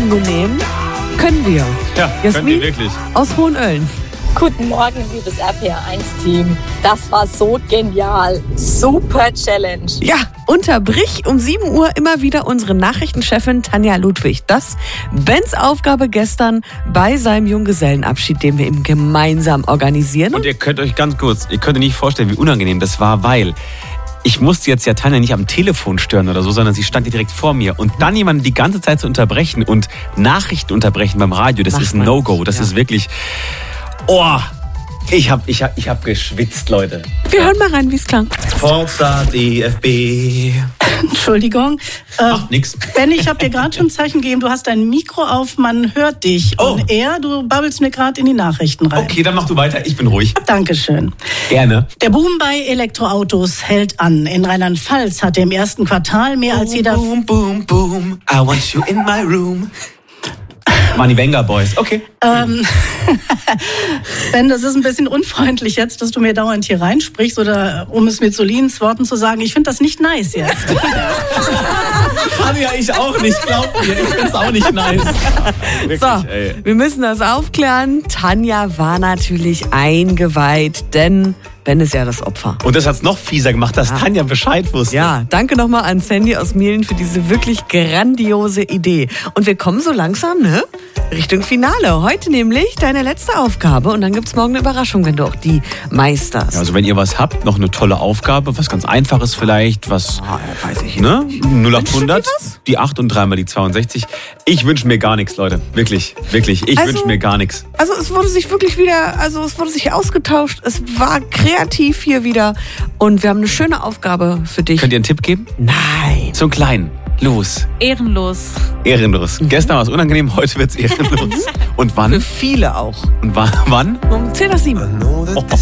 unangenehm können wir. Ja, können wir wirklich. Aus Hohenölln. Guten Morgen, liebes RPR1-Team. Das war so genial. Super Challenge. Ja, unterbrich um 7 Uhr immer wieder unsere Nachrichtenchefin Tanja Ludwig. Das Bens Aufgabe gestern bei seinem Junggesellenabschied, den wir ihm gemeinsam organisieren. Und ihr könnt euch ganz kurz, ihr könnt euch nicht vorstellen, wie unangenehm das war, weil ich musste jetzt ja Tanja nicht am Telefon stören oder so, sondern sie stand hier direkt vor mir. Und dann jemanden die ganze Zeit zu unterbrechen und Nachrichten unterbrechen beim Radio, das ist ein No-Go. Das ist wirklich... Oh, ich hab geschwitzt, Leute. Wir hören mal rein, wie es klang. Forza DFB. Entschuldigung. Macht nix. Ben, ich habe dir gerade schon ein Zeichen gegeben, du hast dein Mikro auf, man hört dich. Oh. Und du babbelst mir gerade in die Nachrichten rein. Okay, dann mach du weiter, ich bin ruhig. Dankeschön. Gerne. Der Boom bei Elektroautos hält an. In Rheinland-Pfalz hatte im ersten Quartal mehr als jeder... Boom, boom, boom, I want you in my room. Money Banger Boys, okay. Ben, das ist ein bisschen unfreundlich jetzt, dass du mir dauernd hier reinsprichst oder um es mit Solins Worten zu sagen, ich finde das nicht nice jetzt. Kann ja ich auch nicht, glaub mir, ich find's auch nicht nice. Wirklich, So, wir müssen das aufklären. Tanja war natürlich eingeweiht, denn Ben ist ja das Opfer. Und das hat's noch fieser gemacht, dass Tanja Bescheid wusste. Ja, danke nochmal an Sandy aus Mielen für diese wirklich grandiose Idee. Und wir kommen so langsam, Richtung Finale. Heute nämlich deine letzte Aufgabe und dann gibt's morgen eine Überraschung, wenn du auch die meisterst. Also wenn ihr was habt, noch eine tolle Aufgabe, was ganz Einfaches vielleicht, was, weiß ich ne? 0800, dir was? die 8 und 3 mal die 62. Ich wünsche mir gar nichts, Leute. Wirklich. Ich wünsche mir gar nichts. Also es wurde sich ausgetauscht. Es war kreativ hier wieder und wir haben eine schöne Aufgabe für dich. Könnt ihr einen Tipp geben? Nein. So einen kleinen. Los. Ehrenlos. Ehrenlos. Gestern war es unangenehm, heute wird's ehrenlos. Und wann? Für viele auch. Und wann? Um 10 nach 7.